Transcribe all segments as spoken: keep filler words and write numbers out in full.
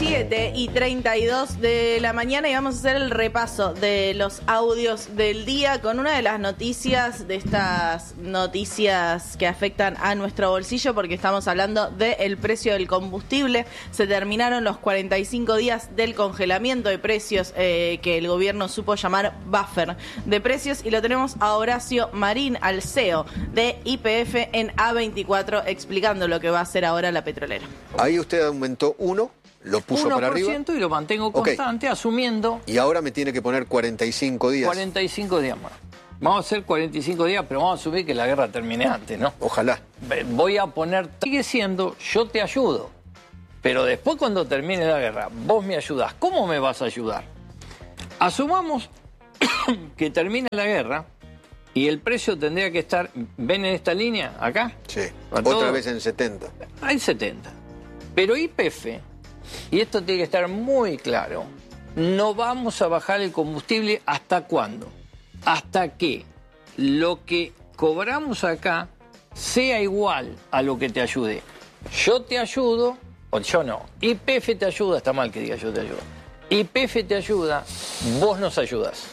siete y treinta y dos de la mañana y vamos a hacer el repaso de los audios del día con una de las noticias, de estas noticias que afectan a nuestro bolsillo, porque estamos hablando del precio del combustible. Se terminaron los cuarenta y cinco días del congelamiento de precios eh, que el gobierno supo llamar buffer de precios, y lo tenemos a Horacio Marín, al C E O de Y P F en A veinticuatro, explicando lo que va a hacer ahora la petrolera. Ahí usted aumentó uno, lo puso para arriba. uno por ciento y lo mantengo constante, okay, asumiendo... Y ahora me tiene que poner cuarenta y cinco días. cuarenta y cinco días más. Vamos a hacer cuarenta y cinco días, pero vamos a asumir que la guerra termine antes, ¿no? Ojalá. Voy a poner... Sigue siendo, yo te ayudo. Pero después, cuando termine la guerra, vos me ayudás. ¿Cómo me vas a ayudar? Asumamos que termine la guerra y el precio tendría que estar... ¿Ven en esta línea? ¿Acá? Sí. Otra todo? vez en setenta. Hay setenta. Pero Y P F, y esto tiene que estar muy claro, no vamos a bajar el combustible ¿hasta cuándo? Hasta que lo que cobramos acá sea igual a lo que te ayude. Yo te ayudo, o yo no. Y P F te ayuda, está mal que diga yo te ayudo. Y P F te ayuda, vos nos ayudas.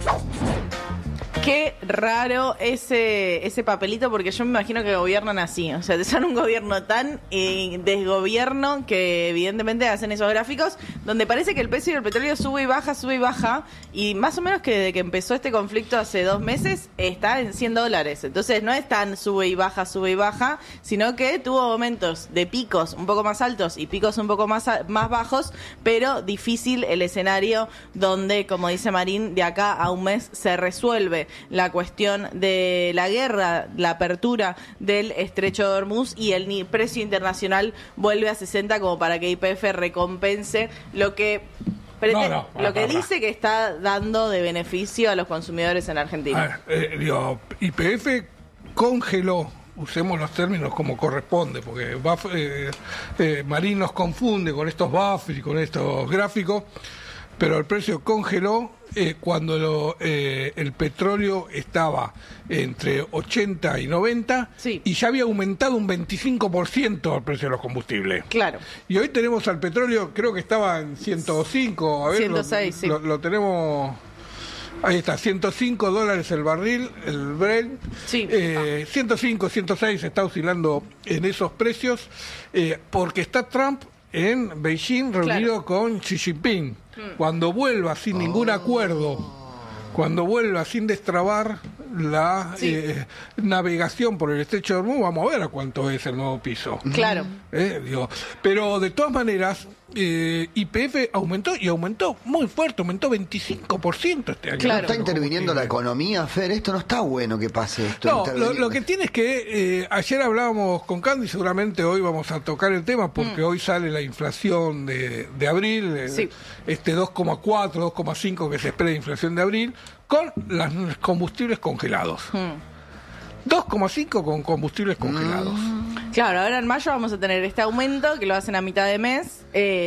Qué raro ese ese papelito, porque yo me imagino que gobiernan así. O sea, son un gobierno tan eh, desgobierno que evidentemente hacen esos gráficos donde parece que el precio del petróleo sube y baja, sube y baja. Y más o menos que desde que empezó este conflicto hace dos meses está en cien dólares. Entonces no es tan sube y baja, sube y baja, sino que tuvo momentos de picos un poco más altos y picos un poco más, más bajos, pero difícil el escenario donde, como dice Marín, de acá a un mes se resuelve la cuestión de la guerra, la apertura del estrecho de Hormuz, y el precio internacional vuelve a sesenta como para que Y P F recompense lo que no, no, lo no, que no, dice no. que está dando de beneficio a los consumidores en Argentina. A ver, eh, digo, Y P F congeló, usemos los términos como corresponde, porque buff, eh, eh, Marín nos confunde con estos buffers y con estos gráficos, pero el precio congeló eh, cuando lo, eh, el petróleo estaba entre ochenta y noventa, sí, y ya había aumentado un veinticinco por ciento el precio de los combustibles. Claro. Y hoy tenemos al petróleo, creo que estaba en ciento cinco, a ver, ciento seis, lo, sí. lo, lo tenemos... Ahí está, ciento cinco dólares el barril, el Brent. Sí. Eh, ciento cinco, ciento seis está oscilando en esos precios, eh, porque está Trump en Beijing reunido, claro, con Xi Jinping. Hmm. Cuando vuelva sin oh. ningún acuerdo, cuando vuelva sin destrabar la sí. eh, navegación por el estrecho de Hormuz, vamos a ver a cuánto es el nuevo piso. Claro. Eh, digo, pero de todas maneras, eh, Y P F aumentó y aumentó muy fuerte, aumentó veinticinco por ciento este año. Claro. ¿No está interviniendo la economía, Fer? Esto no está bueno que pase esto. No, lo, lo que tiene es que eh, ayer hablábamos con Candy, seguramente hoy vamos a tocar el tema, porque mm. hoy sale la inflación de, de abril, eh, sí. este dos coma cuatro, dos coma cinco que se espera de inflación de abril, con los combustibles congelados. Mm. dos coma cinco con combustibles congelados. Mm. Claro, ahora en mayo vamos a tener este aumento que lo hacen a mitad de mes.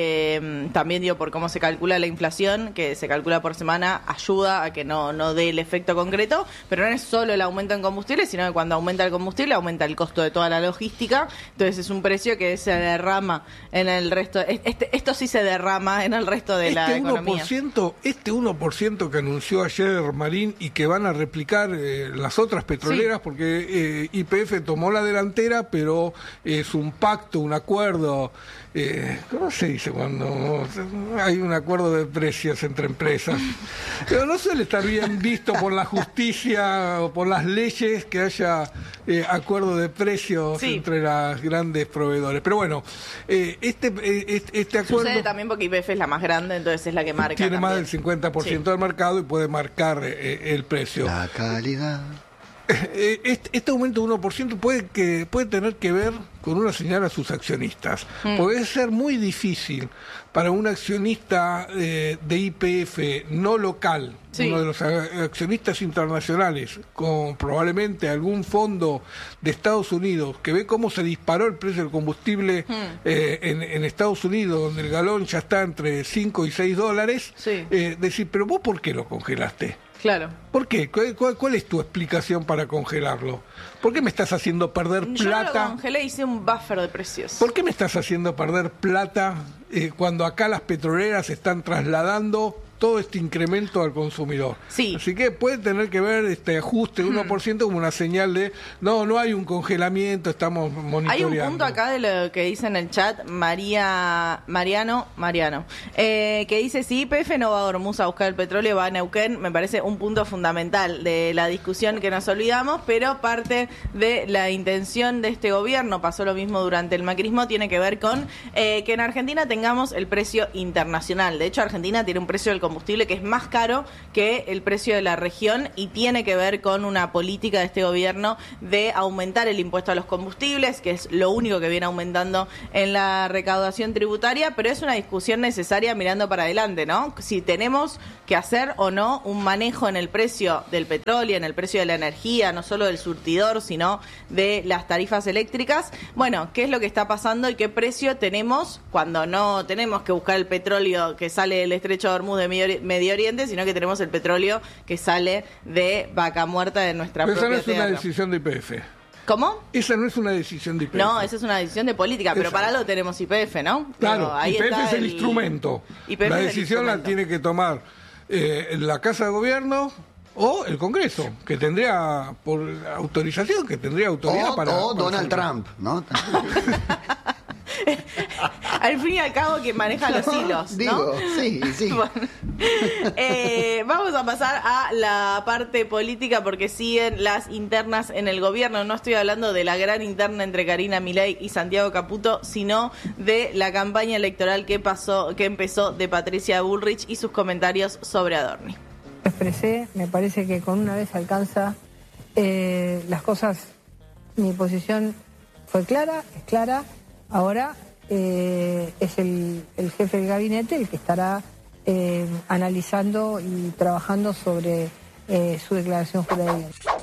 Eh, también digo, por cómo se calcula la inflación, que se calcula por semana, ayuda a que no, no dé el efecto concreto, pero no es solo el aumento en combustible, sino que cuando aumenta el combustible aumenta el costo de toda la logística. Entonces es un precio que se derrama en el resto. Este, esto sí se derrama en el resto de este la uno por economía. ciento, este uno por ciento que anunció ayer Marín y que van a replicar eh, las otras petroleras, sí, porque eh, Y P F tomó la delantera, pero es un pacto, un acuerdo, eh, ¿cómo se dice cuando hay un acuerdo de precios entre empresas? Pero no suele estar bien visto por la justicia o por las leyes que haya eh, acuerdo de precios, sí, entre las grandes proveedores. Pero bueno, eh, este, eh, este acuerdo... Sucede también porque Y P F es la más grande, entonces es la que marca. Tiene también más del cincuenta por ciento, sí, del mercado y puede marcar eh, el precio. La calidad... Este, este aumento de uno por ciento puede, que, puede tener que ver con una señal a sus accionistas. Mm. Puede ser muy difícil para un accionista eh, de Y P F no local, sí, uno de los accionistas internacionales, con probablemente algún fondo de Estados Unidos, que ve cómo se disparó el precio del combustible mm. eh, en, en Estados Unidos, donde el galón ya está entre cinco y seis dólares, sí, eh, decir, pero vos ¿por qué lo congelaste? Claro. ¿Por qué? ¿Cuál, cuál, cuál es tu explicación para congelarlo? ¿Por qué me estás haciendo perder Yo no lo plata? congelé, hice un buffer de precios. ¿Por qué me estás haciendo perder plata eh, cuando acá las petroleras están trasladando todo este incremento al consumidor? Sí. Así que puede tener que ver este ajuste de uno por ciento como una señal de, no, no hay un congelamiento, estamos monitoreando. Hay un punto acá de lo que dice en el chat María Mariano, Mariano, eh, que dice, si Y P F no va a Hormuz a buscar el petróleo, va a Neuquén. Me parece un punto fundamental de la discusión que nos olvidamos, pero parte de la intención de este gobierno, pasó lo mismo durante el macrismo, tiene que ver con eh, que en Argentina tengamos el precio internacional. De hecho, Argentina tiene un precio del combustible que es más caro que el precio de la región y tiene que ver con una política de este gobierno de aumentar el impuesto a los combustibles, que es lo único que viene aumentando en la recaudación tributaria, pero es una discusión necesaria mirando para adelante, ¿no? Si tenemos que hacer o no un manejo en el precio del petróleo, en el precio de la energía, no solo del surtidor, sino de las tarifas eléctricas. Bueno, ¿qué es lo que está pasando y qué precio tenemos cuando no tenemos que buscar el petróleo que sale del estrecho de Hormuz de Medio Oriente, sino que tenemos el petróleo que sale de Vaca Muerta de nuestra Pero propia esa no es tierra? una decisión de Y P F. ¿Cómo? Esa no es una decisión de Y P F. No, esa es una decisión de política, pero Esa. para algo tenemos Y P F, ¿no? Claro, Pero ahí Y P F está es el, instrumento. Y P F La es el decisión la instrumento. tiene que tomar eh, la Casa de Gobierno o el Congreso, que tendría por autorización, que tendría autoridad O, para... o para Donald hacerlo. Trump, ¿no? Al fin y al cabo, quien maneja los hilos, ¿no? Digo, sí, sí. Bueno, eh, vamos a pasar a la parte política porque siguen las internas en el gobierno. No estoy hablando de la gran interna entre Karina Milei y Santiago Caputo, sino de la campaña electoral que pasó, que empezó de Patricia Bullrich y sus comentarios sobre Adorni. Expresé, me parece que con una vez alcanza eh, las cosas, mi posición fue clara, es clara. Ahora eh, es el, el jefe del gabinete el que estará eh, analizando y trabajando sobre eh, su declaración jurada.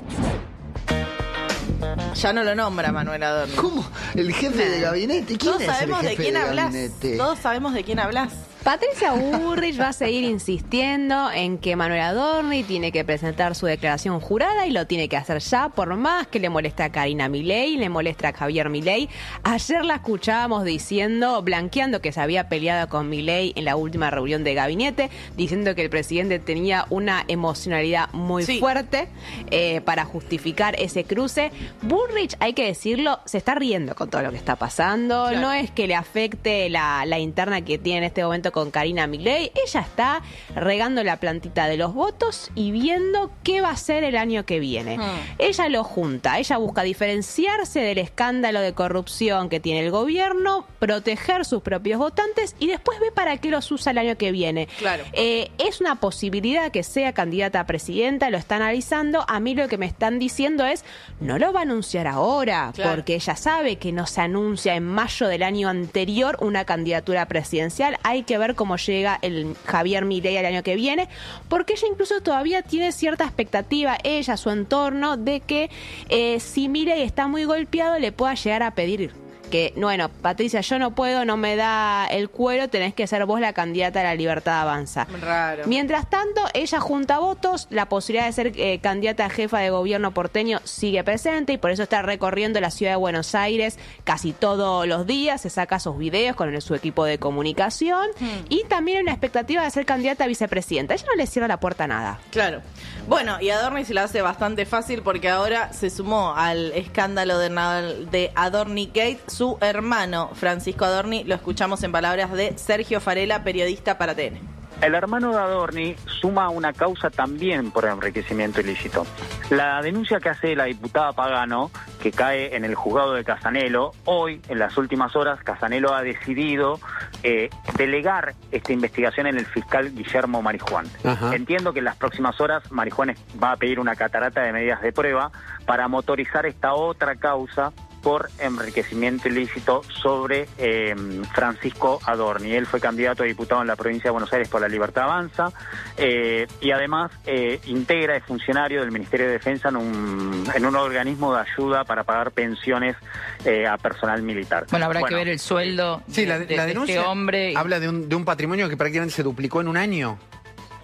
Ya no lo nombra Manuel Adorni. ¿Cómo? ¿El jefe de gabinete? ¿Quién Todos es el sabemos jefe de quién de hablas. gabinete? Todos sabemos de quién hablas. Patricia Bullrich va a seguir insistiendo en que Manuel Adorni tiene que presentar su declaración jurada y lo tiene que hacer ya, por más que le moleste a Karina Milei, le molesta a Javier Milei. Ayer la escuchábamos diciendo, blanqueando que se había peleado con Milei en la última reunión de gabinete, diciendo que el presidente tenía una emocionalidad muy Sí. fuerte eh, para justificar ese cruce. Bullrich, hay que decirlo, se está riendo con todo lo que está pasando. Claro. No es que le afecte la, la interna que tiene en este momento con Karina Milei. Ella está regando la plantita de los votos y viendo qué va a hacer el año que viene. Hmm. Ella lo junta, ella busca diferenciarse del escándalo de corrupción que tiene el gobierno, proteger sus propios votantes y después ve para qué los usa el año que viene. Claro. Eh, es una posibilidad que sea candidata a presidenta, lo está analizando. A mí lo que me están diciendo es, no lo va a anunciar ahora, Claro. porque ella sabe que no se anuncia en mayo del año anterior una candidatura presidencial. Hay que ver cómo llega el Javier Milei el año que viene, porque ella incluso todavía tiene cierta expectativa, ella, su entorno, de que eh, si Milei está muy golpeado, le pueda llegar a pedir que, bueno, Patricia, yo no puedo, no me da el cuero, tenés que ser vos la candidata a la Libertad Avanza. Raro. Mientras tanto, ella junta votos, la posibilidad de ser eh, candidata a jefa de gobierno porteño sigue presente y por eso está recorriendo la ciudad de Buenos Aires casi todos los días, se saca sus videos con el- su equipo de comunicación y también hay una expectativa de ser candidata a vicepresidenta. Ella no le cierra la puerta a nada. Claro. Bueno, y Adorni se la hace bastante fácil porque ahora se sumó al escándalo de, Na- de Adorni Gate su hermano Francisco Adorni. Lo escuchamos en palabras de Sergio Farela, periodista para T N. El hermano de Adorni suma una causa también por enriquecimiento ilícito. La denuncia que hace la diputada Pagano, que cae en el juzgado de Casanelo, hoy, en las últimas horas, Casanelo ha decidido eh, delegar esta investigación en el fiscal Guillermo Marijuán. Ajá. Entiendo que en las próximas horas Marijuán va a pedir una catarata de medidas de prueba para motorizar esta otra causa por enriquecimiento ilícito sobre eh, Francisco Adorni. Él fue candidato a diputado en la provincia de Buenos Aires por la Libertad Avanza eh, y además eh, integra, es funcionario del Ministerio de Defensa en un, en un organismo de ayuda para pagar pensiones eh, a personal militar. Bueno, habrá que ver el sueldo Sí, de, la, de- la de denuncia este hombre. habla de un, de un patrimonio que prácticamente se duplicó en un año.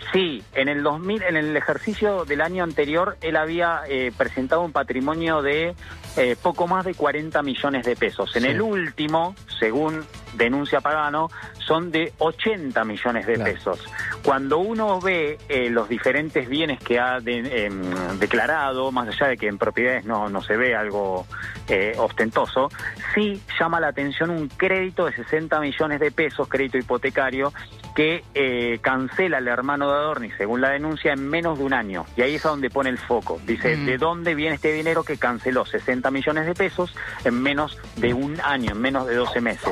Sí, en el dos mil, en el ejercicio del año anterior, él había eh, presentado un patrimonio de eh, poco más de cuarenta millones de pesos. En Sí. el último, según denuncia Pagano, son de ochenta millones de Claro. pesos. Cuando uno ve eh, los diferentes bienes que ha de, eh, declarado, más allá de que en propiedades no, no se ve algo eh, ostentoso, sí llama la atención un crédito de sesenta millones de pesos, crédito hipotecario, que eh, cancela el hermano de Adorni, según la denuncia, en menos de un año. Y ahí es a donde pone el foco. Dice, Mm. ¿de dónde viene este dinero que canceló sesenta millones de pesos en menos de un año, en menos de doce meses?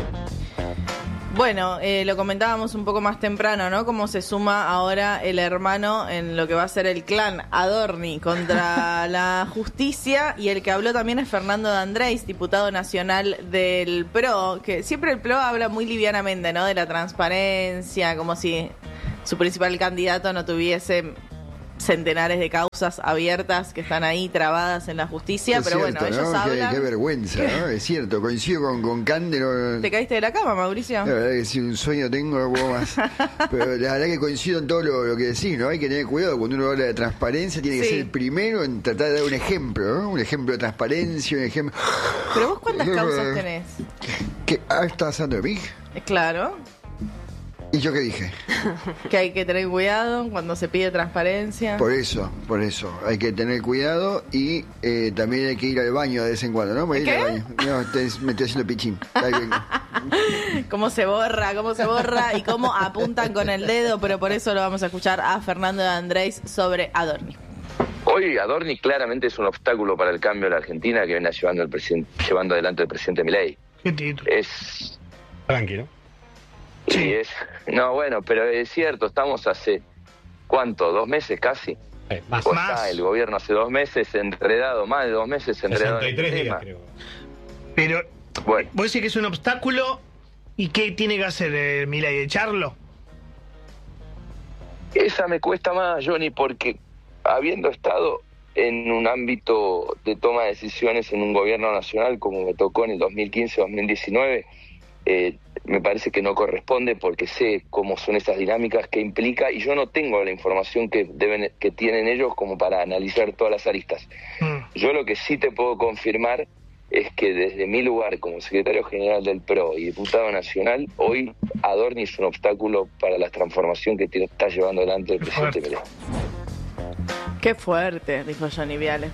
Bueno, eh, lo comentábamos un poco más temprano, ¿no? Cómo se suma ahora el hermano en lo que va a ser el clan Adorni contra la justicia, y el que habló también es Fernando de Andrés, diputado nacional del P R O, que siempre el P R O habla muy livianamente, ¿no? De la transparencia, como si su principal candidato no tuviese centenares de causas abiertas que están ahí trabadas en la justicia, Es pero cierto, bueno, ellos ¿no? Qué- hablan... Qué, vergüenza, ¿no? Es cierto, coincido con, con Cándero. ¿Te caíste de la cama, Mauricio? La verdad que si un sueño tengo no puedo más. Pero la verdad que coincido en todo lo, lo que decís, ¿no? Hay que tener cuidado cuando uno habla de transparencia, tiene que Sí. ser el primero en tratar de dar un ejemplo, ¿no? Un ejemplo de transparencia, un ejemplo... Pero vos, ¿cuántas causas tenés? ¿Qué? Ah, ¿estás hablando de mí? Eh, Claro, ¿Y yo qué dije? que hay que tener cuidado cuando se pide transparencia. Por eso, por eso. Hay que tener cuidado y eh, también hay que ir al baño de vez en cuando, ¿no? Me, voy a ir ¿Qué? al baño. No, estoy- me estoy haciendo pichín. Ahí vengo. Cómo se borra, cómo se borra y cómo apuntan con el dedo, pero por eso lo vamos a escuchar a Fernando de Andrés sobre Adorni. Hoy Adorni claramente es un obstáculo para el cambio de la Argentina que viene llevando, el presidente, llevando adelante el presidente Milei. ¿Qué título? Es... Tranquilo. Sí, es... No, bueno, pero es cierto, estamos hace... ¿Cuánto? ¿Dos meses casi? Eh, más. O Más. está el gobierno hace dos meses enredado, más de dos meses enredado en sesenta y tres el días, tema. creo. Pero, Bueno, vos decís que es un obstáculo. ¿Y qué tiene que hacer eh, Milei? ¿Echarlo? esa me cuesta más, Johnny, porque habiendo estado en un ámbito de toma de decisiones en un gobierno nacional como me tocó en el dos mil quince dos mil diecinueve, eh, me parece que no corresponde porque sé cómo son esas dinámicas que implica y yo no tengo la información que deben que tienen ellos como para analizar todas las aristas. Mm. Yo lo que sí te puedo confirmar es que desde mi lugar como secretario general del P R O y diputado nacional, hoy Adorni es un obstáculo para la transformación que tiene- está llevando adelante el presidente Milei. Qué fuerte, dijo Johnny Viale.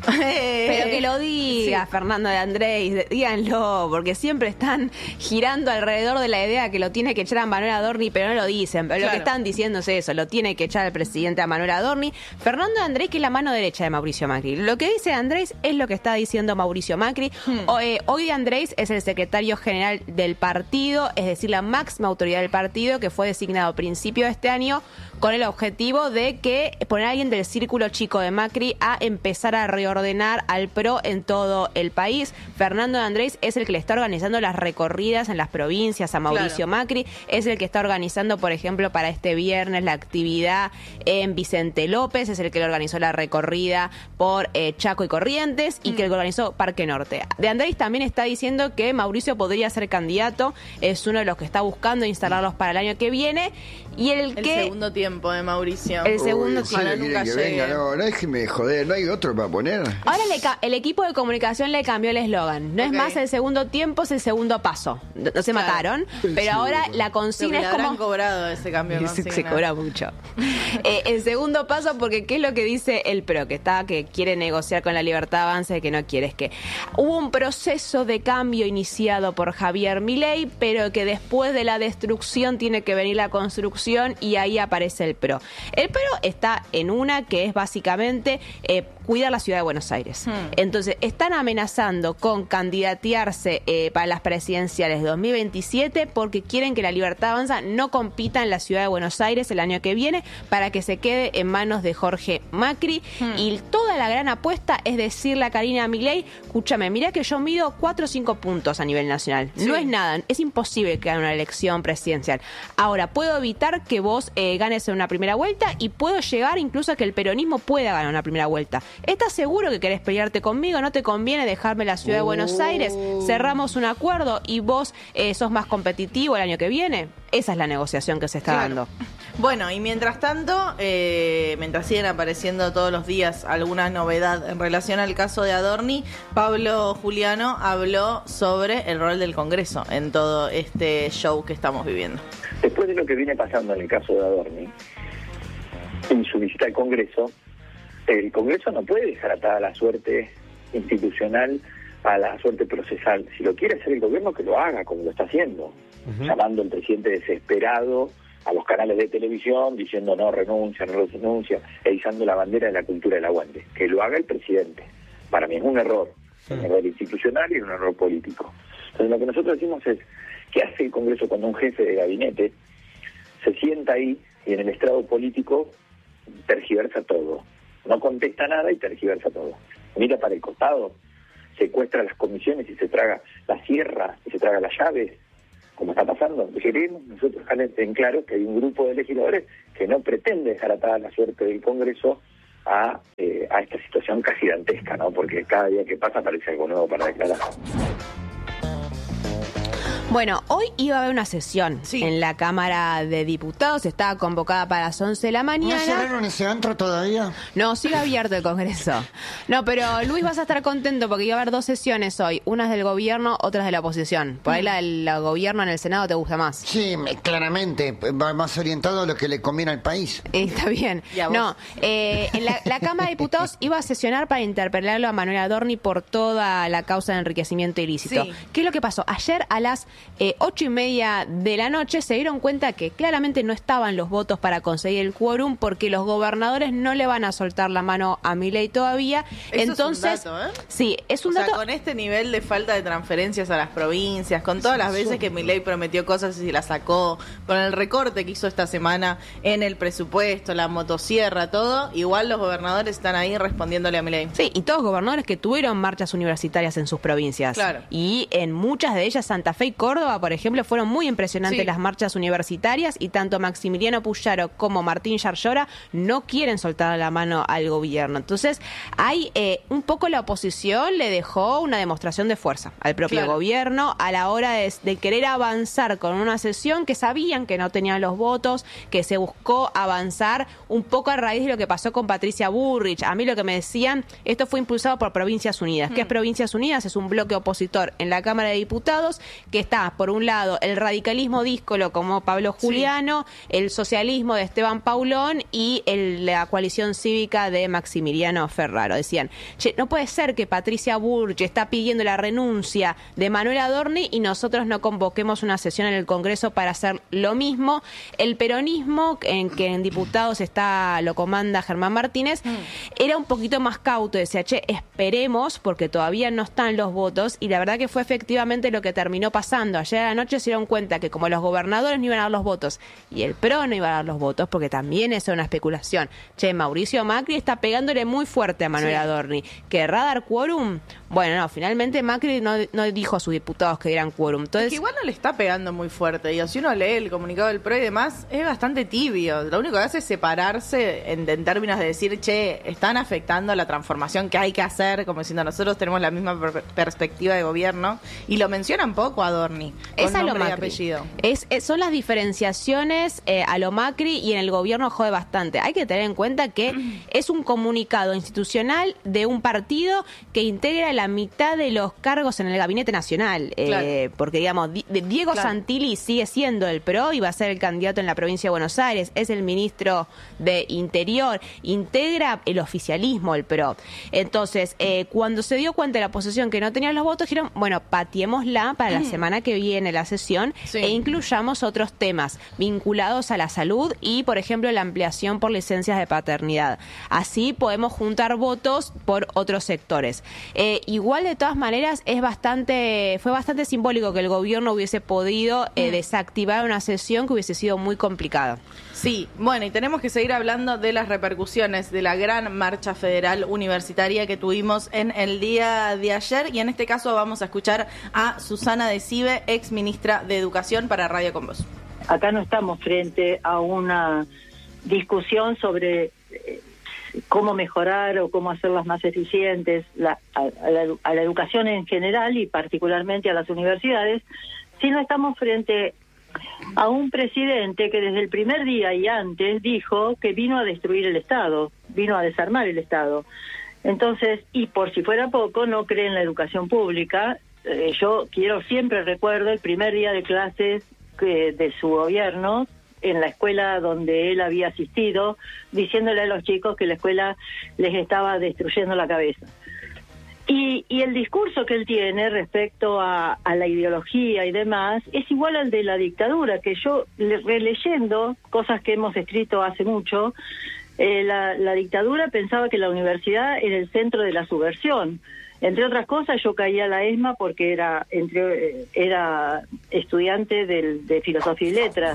Pero que lo diga Fernando de Andrés, díganlo, porque siempre están girando alrededor de la idea que lo tiene que echar a Manuel Adorni, pero no lo dicen. Pero lo Claro. que están diciendo es eso, lo tiene que echar el presidente a Manuel Adorni. Fernando de Andrés, que es la mano derecha de Mauricio Macri. Lo que dice Andrés es lo que está diciendo Mauricio Macri. O- eh, hoy Andrés es el secretario general del partido, es decir, la máxima autoridad del partido, que fue designado a principio de este año con el objetivo de que poner a alguien del círculo chico de Macri a empezar a reordenar al P R O en todo el país. Fernando de Andrés es el que le está organizando las recorridas en las provincias a Mauricio Claro. Macri, es el que está organizando, por ejemplo, para este viernes la actividad en Vicente López, es el que le organizó la recorrida por eh, Chaco y Corrientes y que el que organizó Parque Norte. De Andrés también está diciendo que Mauricio podría ser candidato, es uno de los que está buscando instalarlos para el año que viene y el, El que... segundo tiempo de Mauricio. El segundo Uy, ¿en serio ojalá quieren nunca que llegue. venga? No, no déjeme de joder, no hay otro para poner. Ahora le ca- el equipo de comunicación le cambió el eslogan. No Ok. es más el segundo tiempo, es el segundo paso. No, no se Claro. mataron, pero ahora la Lo consigna que le es habrán como... cobrado ese cambio de Se, se consigna. cobra mucho. Eh, el segundo paso, porque ¿qué es lo que dice el P R O? Que está, que quiere negociar con la Libertad Avanza y que no quiere. Es que hubo un proceso de cambio iniciado por Javier Milei, pero que después de la destrucción tiene que venir la construcción y ahí aparece el P R O. El P R O está en una que es básicamente eh, cuidar la ciudad de Buenos Aires. Hmm. Entonces, están amenazando con candidatearse eh, para las presidenciales de dos mil veintisiete porque quieren que la Libertad Avanza no compita en la ciudad de Buenos Aires el año que viene para que se quede en manos de Jorge Macri. Hmm. Y toda la gran apuesta es decirle a Karina Milei, escúchame, mirá que yo mido cuatro o cinco puntos a nivel nacional. Sí. No es nada, es imposible que gane una elección presidencial. Ahora, puedo evitar que vos eh, ganes en una primera vuelta y puedo llegar incluso a que el peronismo pueda ganar una primera vuelta. ¿Estás seguro que querés pelearte conmigo? ¿No te conviene dejarme la ciudad de Buenos Aires? Cerramos un acuerdo y vos eh, sos más competitivo el año que viene. Esa es la negociación que se está Claro. dando. Bueno, y mientras tanto, eh, mientras siguen apareciendo todos los días alguna novedad en relación al caso de Adorni, Pablo Juliano habló sobre el rol del Congreso en todo este show que estamos viviendo. Después de lo que viene pasando en el caso de Adorni, en su visita al Congreso, el Congreso no puede dejar atada la suerte institucional a la suerte procesal. Si lo quiere hacer el gobierno, que lo haga, como lo está haciendo, uh-huh. llamando al presidente desesperado a los canales de televisión, diciendo no renuncia, no renuncia, e izando la bandera de la cultura del aguante. Que lo haga el presidente. Para mí es un error, uh-huh. un error institucional y un error político. Entonces lo que nosotros decimos es, ¿qué hace el Congreso cuando un jefe de gabinete se sienta ahí y en el estrado político tergiversa todo? No contesta nada y tergiversa todo. Mira para el costado, secuestra las comisiones y se traga la sierra y se traga las llaves, como está pasando. Queremos nosotros dejar en claro que hay un grupo de legisladores que no pretende dejar atada la suerte del Congreso a, eh, a esta situación casi dantesca, ¿no? Porque cada día que pasa aparece algo nuevo para declarar. Bueno, hoy iba a haber una sesión sí. en la Cámara de Diputados, estaba convocada para las once de la mañana. ¿No cerraron ese antro todavía? No, sigue abierto el Congreso. No, pero Luis, vas a estar contento porque iba a haber dos sesiones hoy, unas del gobierno, otras de la oposición. Por ahí la del la gobierno en el Senado te gusta más. Sí, claramente, va más orientado a lo que le conviene al país. Está bien. No, eh, en la, la Cámara de Diputados iba a sesionar para interpelarlo a Manuel Adorni por toda la causa de enriquecimiento ilícito. Sí. ¿Qué es lo que pasó? Ayer a las Eh, ocho y media de la noche se dieron cuenta que claramente no estaban los votos para conseguir el quórum porque los gobernadores no le van a soltar la mano a Milei todavía. Eso Entonces, es un dato, ¿eh? Sí, es un o dato. Sea, con este nivel de falta de transferencias a las provincias, con todas las veces que Milei prometió cosas y las sacó, con el recorte que hizo esta semana en el presupuesto, la motosierra, todo, igual los gobernadores están ahí respondiéndole a Milei. Sí, y todos gobernadores que tuvieron marchas universitarias en sus provincias. Claro. Y en muchas de ellas, Santa Fe y Córdoba, por ejemplo, fueron muy impresionantes sí. las marchas universitarias y tanto Maximiliano Puyaro como Martín Yarlora no quieren soltar la mano al gobierno. Entonces, hay eh, un poco la oposición le dejó una demostración de fuerza al propio claro. gobierno a la hora de, de querer avanzar con una sesión que sabían que no tenían los votos, que se buscó avanzar un poco a raíz de lo que pasó con Patricia Bullrich. A mí lo que me decían, esto fue impulsado por Provincias Unidas. Mm. ¿Qué es Provincias Unidas? Es un bloque opositor en la Cámara de Diputados que está, por un lado, el radicalismo díscolo como Pablo Juliano, sí. el socialismo de Esteban Paulón y el, la coalición cívica de Maximiliano Ferraro. Decían, che, no puede ser que Patricia Bullrich está pidiendo la renuncia de Manuel Adorni y nosotros no convoquemos una sesión en el Congreso para hacer lo mismo. El peronismo, en que en diputados está lo comanda Germán Martínez, mm. era un poquito más cauto, decía, che, esperemos porque todavía no están los votos y la verdad que fue efectivamente lo que terminó pasando. Ayer a la noche se dieron cuenta que como los gobernadores no iban a dar los votos y el P R O no iba a dar los votos, porque también eso es una especulación. Che, Mauricio Macri está pegándole muy fuerte a Manuel sí. Adorni. ¿Querrá dar quórum? Bueno, no, finalmente Macri no, no dijo a sus diputados que dieran quórum. Entonces, es que igual no le está pegando muy fuerte. Digo, si uno lee el comunicado del P R O y demás, es bastante tibio. Lo único que hace es separarse en, en términos de decir, che, están afectando la transformación que hay que hacer, como diciendo, nosotros tenemos la misma per perspectiva de gobierno. Y lo mencionan poco Adorni. Es a lo Macri. Es, es, son las diferenciaciones eh, a lo Macri y en el gobierno jode bastante. Hay que tener en cuenta que es un comunicado institucional de un partido que integra la mitad de los cargos en el Gabinete Nacional. Claro. Eh, porque, digamos, Di Diego claro. Santilli sigue siendo el P R O y va a ser el candidato en la provincia de Buenos Aires. Es el ministro de Interior. Integra el oficialismo el P R O. Entonces, eh, cuando se dio cuenta de la oposición que no tenía los votos, dijeron, bueno, patiémosla para la semana que viene la sesión sí. e incluyamos otros temas vinculados a la salud y, por ejemplo, la ampliación por licencias de paternidad. Así podemos juntar votos por otros sectores. Eh, igual, de todas maneras, es bastante, fue bastante simbólico que el gobierno hubiese podido eh, mm. desactivar una sesión que hubiese sido muy complicada. Sí, bueno, y tenemos que seguir hablando de las repercusiones de la gran marcha federal universitaria que tuvimos en el día de ayer, y en este caso vamos a escuchar a Susana Decibe, ex ministra de Educación, para Radio Con Vos. Acá no estamos frente a una discusión sobre eh, cómo mejorar o cómo hacerlas más eficientes la, a, a, la, a la educación en general y particularmente a las universidades, sino estamos frente a un presidente que desde el primer día y antes dijo que vino a destruir el Estado, vino a desarmar el Estado. Entonces, y por si fuera poco, no cree en la educación pública. Eh, yo quiero siempre recuerdo el primer día de clases que, de su gobierno, en la escuela donde él había asistido, diciéndole a los chicos que la escuela les estaba destruyendo la cabeza. Y, y el discurso que él tiene respecto a, a la ideología y demás es igual al de la dictadura, que yo, le, releyendo cosas que hemos escrito hace mucho, eh, la, la dictadura pensaba que la universidad era el centro de la subversión. Entre otras cosas, yo caí a la ESMA porque era, entre, era estudiante del, de Filosofía y Letras.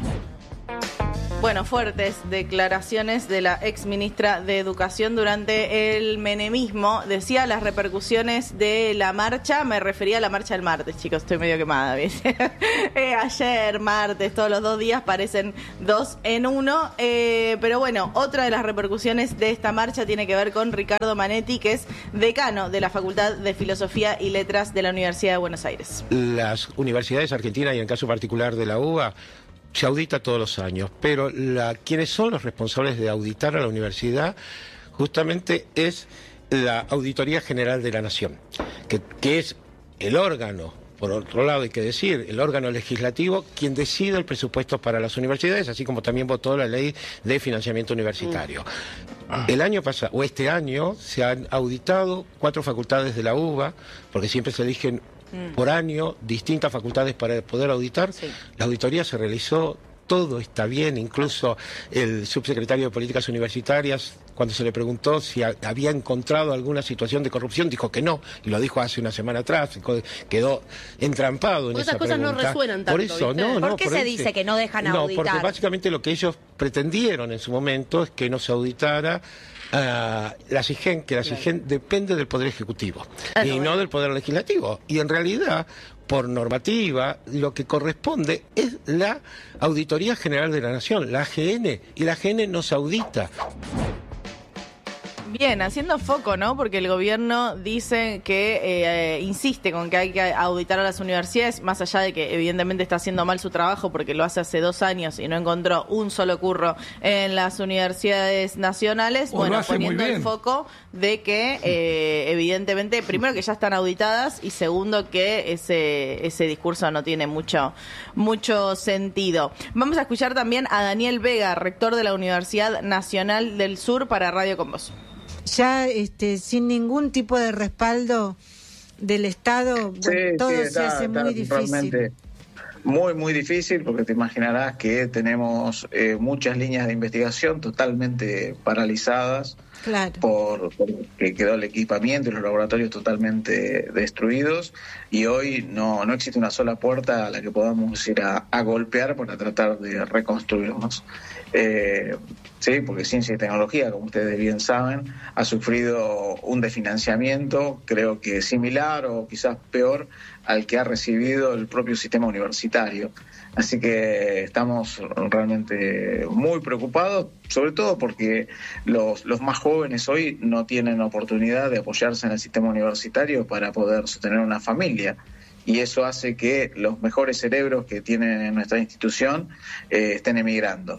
Bueno, fuertes declaraciones de la ex ministra de Educación durante el menemismo. Decía las repercusiones de la marcha, me refería a la marcha del martes, chicos, estoy medio quemada, ¿viste? eh, ayer, martes, todos los dos días parecen dos en uno. Eh, pero bueno, otra de las repercusiones de esta marcha tiene que ver con Ricardo Manetti, que es decano de la Facultad de Filosofía y Letras de la Universidad de Buenos Aires. Las universidades argentinas, y en el caso particular de la U B A, se audita todos los años, pero la, quienes son los responsables de auditar a la universidad justamente es la Auditoría General de la Nación, que, que es el órgano, por otro lado hay que decir, el órgano legislativo quien decide el presupuesto para las universidades, así como también votó la ley de financiamiento universitario. El año pasado, o este año, se han auditado cuatro facultades de la U B A, porque siempre se eligen por año distintas facultades para poder auditar. Sí. La auditoría se realizó, todo está bien, incluso el subsecretario de Políticas Universitarias, cuando se le preguntó si a, había encontrado alguna situación de corrupción, dijo que no, y lo dijo hace una semana atrás, quedó entrampado en esa pregunta. Esas cosas no resuenan tanto, por eso, ¿viste? no, no, ¿Por qué por se ese, dice que no dejan auditar? No, porque básicamente lo que ellos pretendieron en su momento es que no se auditara Uh, la SIGEN, que la SIGEN claro. depende del Poder Ejecutivo ah, y no, no del Poder Legislativo. Y en realidad, por normativa, lo que corresponde es la Auditoría General de la Nación, la A G N, y la A G N nos audita. Bien, haciendo foco, ¿no? Porque el gobierno dice que eh, insiste con que hay que auditar a las universidades, más allá de que evidentemente está haciendo mal su trabajo porque lo hace hace dos años y no encontró un solo curro en las universidades nacionales. O bueno, poniendo el foco de que eh, evidentemente, primero que ya están auditadas y segundo que ese ese discurso no tiene mucho mucho sentido. Vamos a escuchar también a Daniel Vega, rector de la Universidad Nacional del Sur, para Radio Con Vos. Ya este, sin ningún tipo de respaldo del Estado, sí, bueno, todo sí, se está, hace está muy difícil. Muy, muy difícil, porque te imaginarás que tenemos eh, muchas líneas de investigación totalmente paralizadas, claro. por, por que quedó el equipamiento y los laboratorios totalmente destruidos, y hoy no, no existe una sola puerta a la que podamos ir a, a golpear para tratar de reconstruirnos. Eh, sí, porque ciencia y tecnología, como ustedes bien saben, ha sufrido un desfinanciamiento, creo que similar o quizás peor al que ha recibido el propio sistema universitario. Así que estamos realmente muy preocupados, sobre todo porque los, los más jóvenes hoy no tienen oportunidad de apoyarse en el sistema universitario para poder sostener una familia. Y eso hace que los mejores cerebros que tienen en nuestra institución eh, estén emigrando.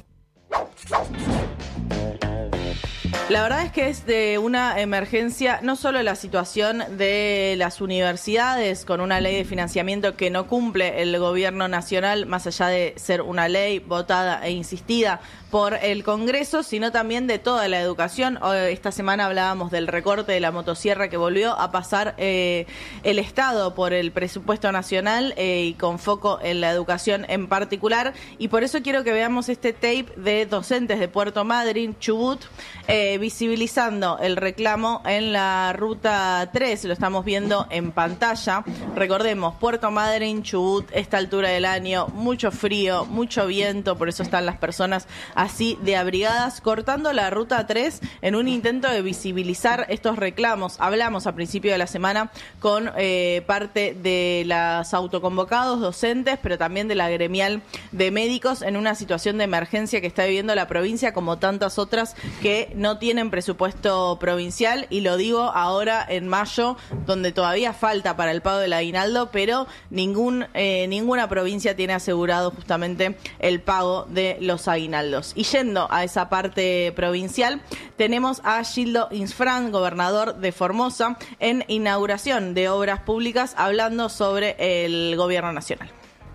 La verdad es que es de una emergencia no solo la situación de las universidades con una ley de financiamiento que no cumple el gobierno nacional, más allá de ser una ley votada e insistida por el Congreso, sino también de toda la educación. Esta semana hablábamos del recorte de la motosierra que volvió a pasar eh, el Estado por el presupuesto nacional eh, y con foco en la educación en particular. Y por eso quiero que veamos este tape de docentes de Puerto Madryn, Chubut, eh, visibilizando el reclamo en la ruta tres. Lo estamos viendo en pantalla. Recordemos, Puerto Madryn, Chubut, esta altura del año, mucho frío, mucho viento, por eso están las personas así de abrigadas, cortando la ruta tres en un intento de visibilizar estos reclamos. Hablamos a principio de la semana con eh, parte de los autoconvocados docentes, pero también de la gremial de médicos en una situación de emergencia que está viviendo la provincia, como tantas otras que no tienen tienen presupuesto provincial, y lo digo ahora en mayo, donde todavía falta para el pago del aguinaldo, pero ningún eh, ninguna provincia tiene asegurado justamente el pago de los aguinaldos. Y yendo a esa parte provincial, tenemos a Gildo Insfrán, gobernador de Formosa, en inauguración de obras públicas, hablando sobre el gobierno nacional.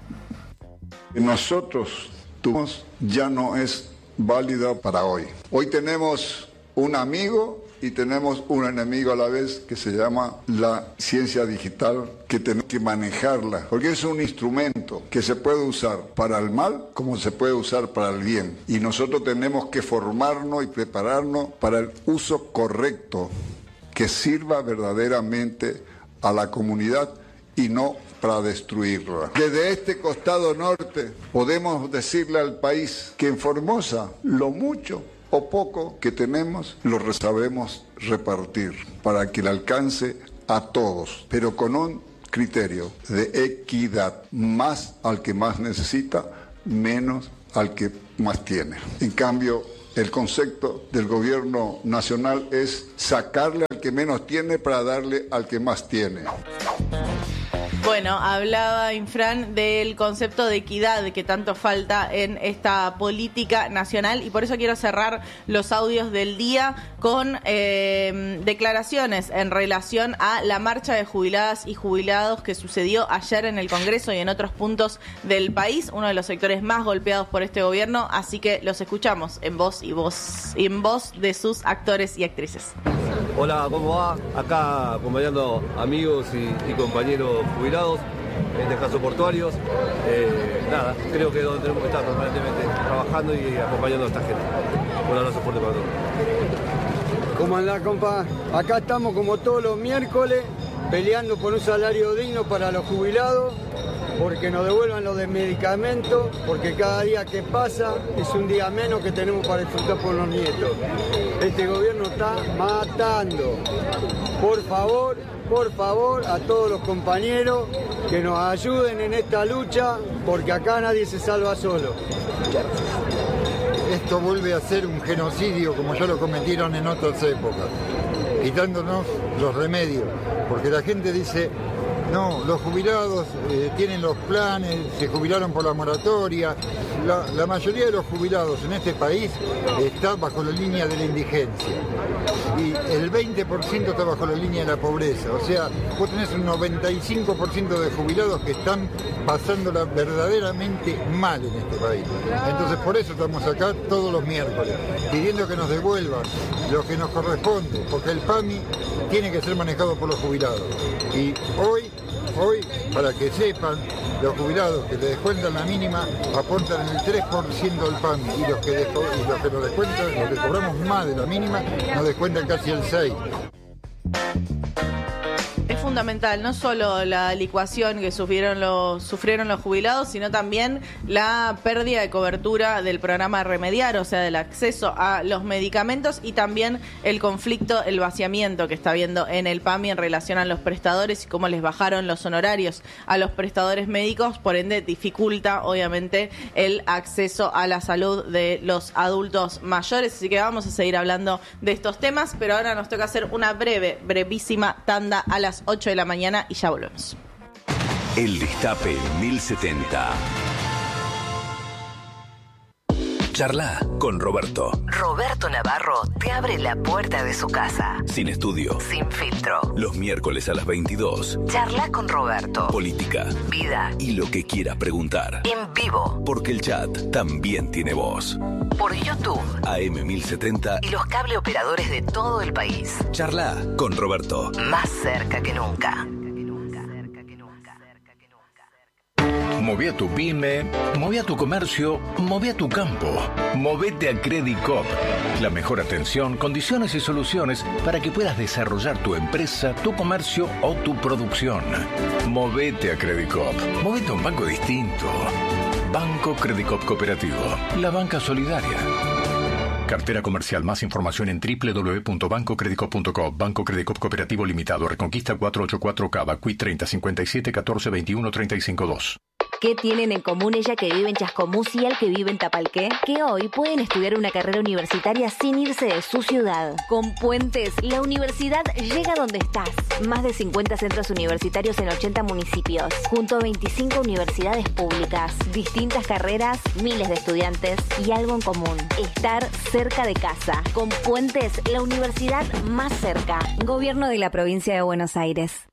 Nosotros tuvimos ya no es válida para hoy. Hoy tenemos un amigo y tenemos un enemigo a la vez, que se llama la ciencia digital, que tenemos que manejarla, porque es un instrumento que se puede usar para el mal como se puede usar para el bien. Y nosotros tenemos que formarnos y prepararnos para el uso correcto, que sirva verdaderamente a la comunidad y no para destruirla. Desde este costado norte podemos decirle al país que en Formosa lo mucho o poco que tenemos lo sabemos repartir para que le alcance a todos, pero con un criterio de equidad, más al que más necesita, menos al que más tiene. En cambio, el concepto del gobierno nacional es sacarle al que menos tiene para darle al que más tiene. Bueno, hablaba Infran del concepto de equidad que tanto falta en esta política nacional, y por eso quiero cerrar los audios del día con eh, declaraciones en relación a la marcha de jubiladas y jubilados que sucedió ayer en el Congreso y en otros puntos del país, uno de los sectores más golpeados por este gobierno, así que los escuchamos en voz y voz, en voz de sus actores y actrices. Hola, ¿cómo va? Acá acompañando amigos y, y compañeros jubilados, en este caso portuarios. Eh, nada, creo que es donde tenemos que estar permanentemente trabajando y acompañando a esta gente. Un abrazo fuerte para todos. ¿Cómo andás, compa? Acá estamos como todos los miércoles peleando por un salario digno para los jubilados, porque nos devuelvan los de medicamentos, porque cada día que pasa es un día menos que tenemos para disfrutar por los nietos. Este gobierno está matando. Por favor, por favor, a todos los compañeros que nos ayuden en esta lucha, porque acá nadie se salva solo. Esto vuelve a ser un genocidio como ya lo cometieron en otras épocas, quitándonos los remedios, porque la gente dice: no, los jubilados eh, tienen los planes, se jubilaron por la moratoria. La, la mayoría de los jubilados en este país está bajo la línea de la indigencia. Y el veinte por ciento está bajo la línea de la pobreza. O sea, vos tenés un noventa y cinco por ciento de jubilados que están pasándola verdaderamente mal en este país. Entonces por eso estamos acá todos los miércoles, pidiendo que nos devuelvan lo que nos corresponde, porque el PAMI tiene que ser manejado por los jubilados. Y hoy Hoy, para que sepan, los jubilados que le descuentan la mínima aportan el tres por ciento del PAMI, y los que, desco- y los que nos descuentan, los que cobramos más de la mínima, nos descuentan casi el seis por ciento. Es fundamental no solo la licuación que sufrieron los sufrieron los jubilados, sino también la pérdida de cobertura del programa Remediar, o sea, del acceso a los medicamentos, y también el conflicto, el vaciamiento que está habiendo en el PAMI en relación a los prestadores y cómo les bajaron los honorarios a los prestadores médicos, por ende dificulta obviamente el acceso a la salud de los adultos mayores. Así que vamos a seguir hablando de estos temas, pero ahora nos toca hacer una breve, brevísima tanda a las ocho de la mañana y ya volvemos. El Destape mil setenta. Charla con Roberto. Roberto Navarro te abre la puerta de su casa. Sin estudio. Sin filtro. Los miércoles a las veintidós. Charla con Roberto. Política. Vida. Y lo que quieras preguntar. En vivo. Porque el chat también tiene voz. Por YouTube. A M mil setenta. Y los cable operadores de todo el país. Charla con Roberto. Más cerca que nunca. Moví a tu pyme, moví a tu comercio, moví a tu campo. Movete a Credicop. La mejor atención, condiciones y soluciones para que puedas desarrollar tu empresa, tu comercio o tu producción. Movete a Credicop. Movete a un banco distinto. Banco Credicop Cooperativo. La banca solidaria. Cartera comercial. Más información en doble u doble u doble u punto banco credicop punto com. Banco Credicop Cooperativo Limitado. Reconquista cuatrocientos ochenta y cuatro Cava. Q I treinta cincuenta y siete catorce veintiuno treinta y cinco dos. ¿Qué tienen en común ella que vive en Chascomús y él que vive en Tapalqué? Que hoy pueden estudiar una carrera universitaria sin irse de su ciudad. Con Puentes, la universidad llega donde estás. Más de cincuenta centros universitarios en ochenta municipios, junto a veinticinco universidades públicas, distintas carreras, miles de estudiantes y algo en común: estar cerca de casa. Con Puentes, la universidad más cerca. Gobierno de la Provincia de Buenos Aires.